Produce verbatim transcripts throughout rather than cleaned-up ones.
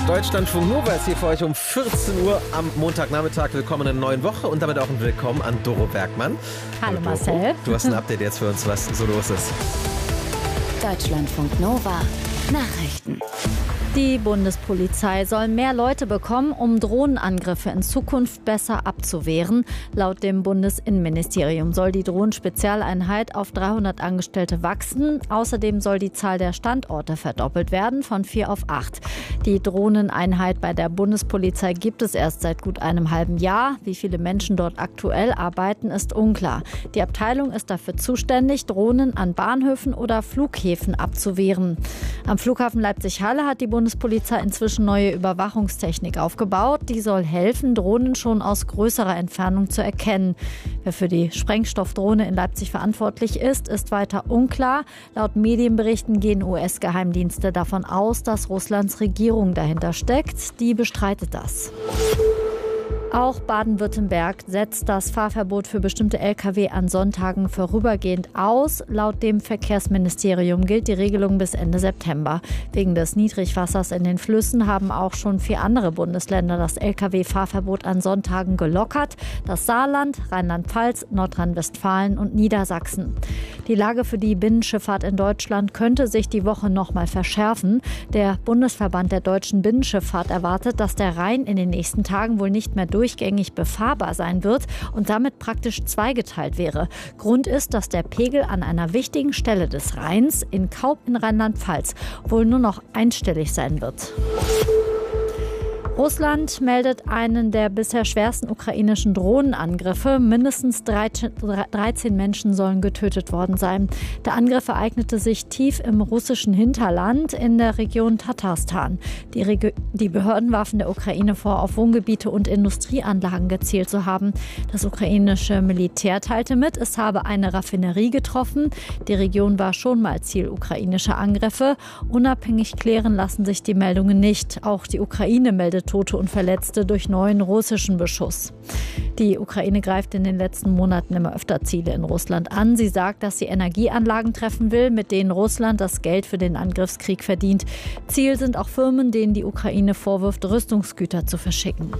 Deutschlandfunk Nova ist hier für euch um vierzehn Uhr am Montagnachmittag. Willkommen in einer neuen Woche und damit auch ein Willkommen an Doro Bergmann. Hallo, Hallo Marcel. Du hast ein Update jetzt für uns, was so los ist. Deutschlandfunk Nova Nachrichten. Die Bundespolizei soll mehr Leute bekommen, um Drohnenangriffe in Zukunft besser abzuwehren. Laut dem Bundesinnenministerium soll die Drohnenspezialeinheit auf dreihundert Angestellte wachsen. Außerdem soll die Zahl der Standorte verdoppelt werden, von vier auf acht. Die Drohneneinheit bei der Bundespolizei gibt es erst seit gut einem halben Jahr. Wie viele Menschen dort aktuell arbeiten, ist unklar. Die Abteilung ist dafür zuständig, Drohnen an Bahnhöfen oder Flughäfen abzuwehren. Am Flughafen Leipzig-Halle hat die Bundespolizei inzwischen neue Überwachungstechnik aufgebaut. Die soll helfen, Drohnen schon aus größerer Entfernung zu erkennen. Wer für die Sprengstoffdrohne in Leipzig verantwortlich ist, ist weiter unklar. Laut Medienberichten gehen U S-Geheimdienste davon aus, dass Russlands Regierung dahinter steckt. Die bestreitet das. Auch Baden-Württemberg setzt das Fahrverbot für bestimmte L K W an Sonntagen vorübergehend aus. Laut dem Verkehrsministerium gilt die Regelung bis Ende September. Wegen des Niedrigwassers in den Flüssen haben auch schon vier andere Bundesländer das L K W-Fahrverbot an Sonntagen gelockert. Das Saarland, Rheinland-Pfalz, Nordrhein-Westfalen und Niedersachsen. Die Lage für die Binnenschifffahrt in Deutschland könnte sich die Woche noch mal verschärfen. Der Bundesverband der deutschen Binnenschifffahrt erwartet, dass der Rhein in den nächsten Tagen wohl nicht mehr durchgängig befahrbar sein wird und damit praktisch zweigeteilt wäre. Grund ist, dass der Pegel an einer wichtigen Stelle des Rheins, in Kaub in Rheinland-Pfalz, wohl nur noch einstellig sein wird. Russland meldet einen der bisher schwersten ukrainischen Drohnenangriffe. Mindestens dreizehn Menschen sollen getötet worden sein. Der Angriff ereignete sich tief im russischen Hinterland in der Region Tatarstan. Die, Reg- die Behörden warfen der Ukraine vor, auf Wohngebiete und Industrieanlagen gezielt zu haben. Das ukrainische Militär teilte mit, es habe eine Raffinerie getroffen. Die Region war schon mal Ziel ukrainischer Angriffe. Unabhängig klären lassen sich die Meldungen nicht. Auch die Ukraine meldet Tote und Verletzte durch neuen russischen Beschuss. Die Ukraine greift in den letzten Monaten immer öfter Ziele in Russland an. Sie sagt, dass sie Energieanlagen treffen will, mit denen Russland das Geld für den Angriffskrieg verdient. Ziel sind auch Firmen, denen die Ukraine vorwirft, Rüstungsgüter zu verschicken.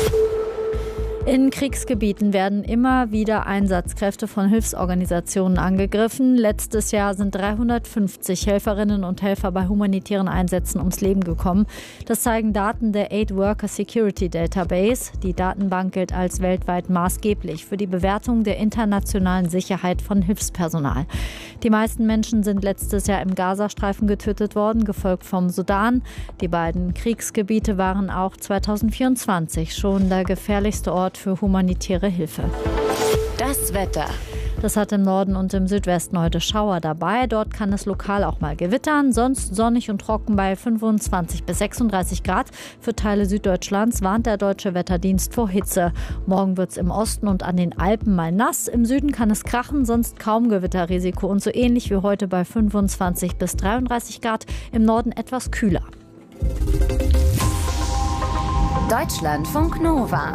In Kriegsgebieten werden immer wieder Einsatzkräfte von Hilfsorganisationen angegriffen. Letztes Jahr sind dreihundertfünfzig Helferinnen und Helfer bei humanitären Einsätzen ums Leben gekommen. Das zeigen Daten der Aid Worker Security Database. Die Datenbank gilt als weltweit maßgeblich für die Bewertung der internationalen Sicherheit von Hilfspersonal. Die meisten Menschen sind letztes Jahr im Gazastreifen getötet worden, gefolgt vom Sudan. Die beiden Kriegsgebiete waren auch zweitausendvierundzwanzig schon der gefährlichste Ort für humanitäre Hilfe. Das Wetter. Das hat im Norden und im Südwesten heute Schauer dabei. Dort kann es lokal auch mal gewittern. Sonst sonnig und trocken bei fünfundzwanzig bis sechsunddreißig Grad. Für Teile Süddeutschlands warnt der Deutsche Wetterdienst vor Hitze. Morgen wird es im Osten und an den Alpen mal nass. Im Süden kann es krachen, sonst kaum Gewitterrisiko. Und so ähnlich wie heute bei fünfundzwanzig bis dreiunddreißig Grad. Im Norden etwas kühler. Deutschlandfunk Nova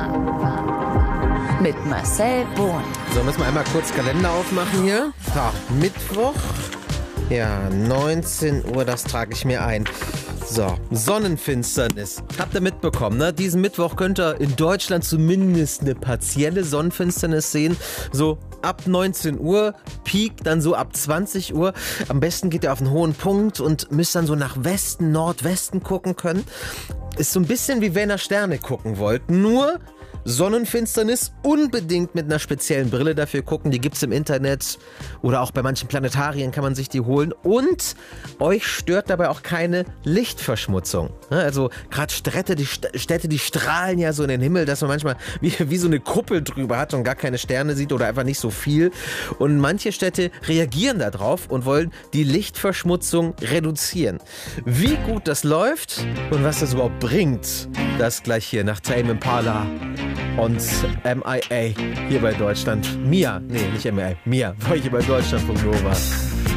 mit Marcel Bohn. So, müssen wir einmal kurz Kalender aufmachen hier. Tag Mittwoch. Ja, neunzehn Uhr, das trage ich mir ein. So, Sonnenfinsternis. Habt ihr mitbekommen, ne? Diesen Mittwoch könnt ihr in Deutschland zumindest eine partielle Sonnenfinsternis sehen. So ab neunzehn Uhr, Peak dann so ab zwanzig Uhr. Am besten geht ihr auf einen hohen Punkt und müsst dann so nach Westen, Nordwesten gucken können. Ist so ein bisschen wie wenn ihr Sterne gucken wollt. Nur Sonnenfinsternis unbedingt mit einer speziellen Brille dafür gucken. Die gibt's im Internet oder auch bei manchen Planetarien kann man sich die holen. Und euch stört dabei auch keine Lichtverschmutzung. Also gerade Städte die, Städte, die strahlen ja so in den Himmel, dass man manchmal wie, wie so eine Kuppel drüber hat und gar keine Sterne sieht oder einfach nicht so viel. Und manche Städte reagieren darauf und wollen die Lichtverschmutzung reduzieren. Wie gut das läuft und was das überhaupt bringt, das gleich hier nach Tame Impala und M I A hier bei Deutschland. Mia, nee, nicht M I A, Mia, war hier bei Deutschlandfunk Nova.